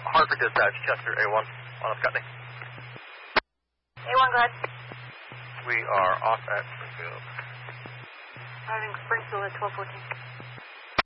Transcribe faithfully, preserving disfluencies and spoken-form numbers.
Hartford Dispatch, Chester, A one, on a Scotney. A one, go ahead. We are off at Springfield. Driving Springfield at twelve fourteen.